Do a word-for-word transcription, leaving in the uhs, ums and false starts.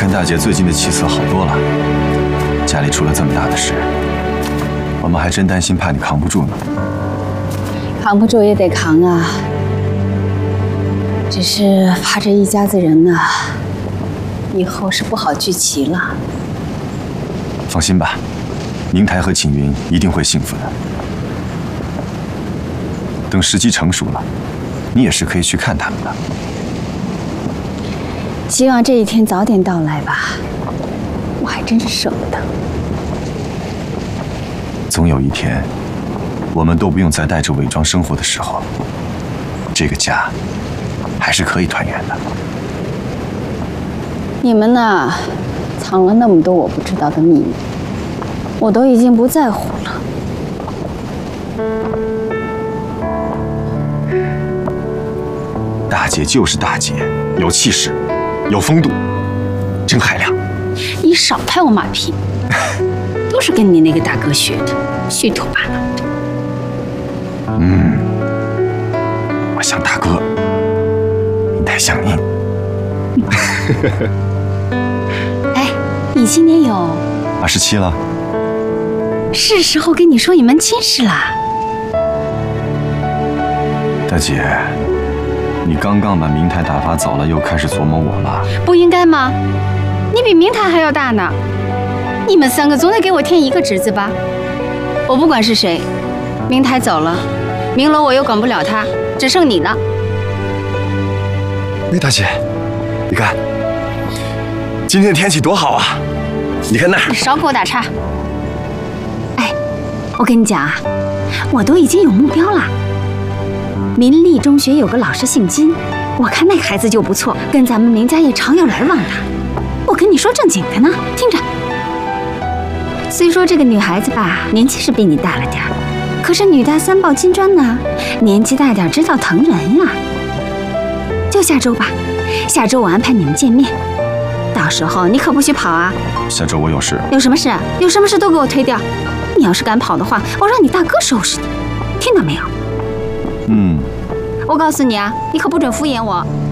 见大姐最近的气色好多了，家里出了这么大的事，我们还真担心怕你扛不住呢。 扛不住也得扛啊，只是怕这一家子人呐，以后是不好聚齐了。 放心吧，明台和景云一定会幸福的。等时机成熟了，你也是可以去看他们的。 希望这一天早点到来吧，我还真是舍不得。 总有一天，我们都不用再带着伪装生活的时候，这个家还是可以团圆的。 你们呐，藏了那么多我不知道的秘密，我都已经不在乎了。 大姐就是大姐，有气势，有风度，真海量。 你少拍我马屁，都是跟你那个大哥学的，虚头巴脑的。 嗯，我像大哥，你太像您。 哎，你今年有二十七了， 是时候跟你说你门亲事啦。 大姐，你刚刚把明台打发走了，又开始琢磨我了？ 不应该吗？你比明台还要大呢，你们三个总得给我添一个侄子吧？我不管是谁，明台走了，明楼我又管不了他，只剩你了。 哎，大姐，你看，今天的天气多好啊！你看那儿， 你少给我打岔。哎，我跟你讲啊，我都已经有目标了。民立中学有个老师姓金，我看那孩子就不错，跟咱们明家也常有来往的。我跟你说正经的呢，听着。虽说这个女孩子吧，年纪是比你大了点儿，可是女大三抱金砖呢，年纪大点知道疼人呀。就下周吧，下周我安排你们见面，到时候你可不许跑啊！ 下周我有事。 有什么事？有什么事都给我推掉。你要是敢跑的话，我让你大哥收拾你，听到没有？ 嗯。 我告诉你啊，你可不准敷衍我。